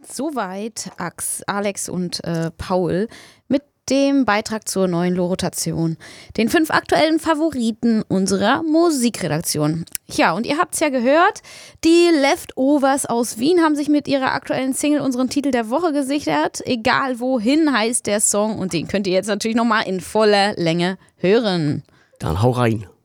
Soweit Alex und Paul mit dem Beitrag zur neuen Lo-Rotation, den 5 aktuellen Favoriten unserer Musikredaktion. Ja, und ihr habt es ja gehört, die Leftovers aus Wien haben sich mit ihrer aktuellen Single unseren Titel der Woche gesichert. Egal wohin heißt der Song und den könnt ihr jetzt natürlich nochmal in voller Länge hören. Dann hau rein.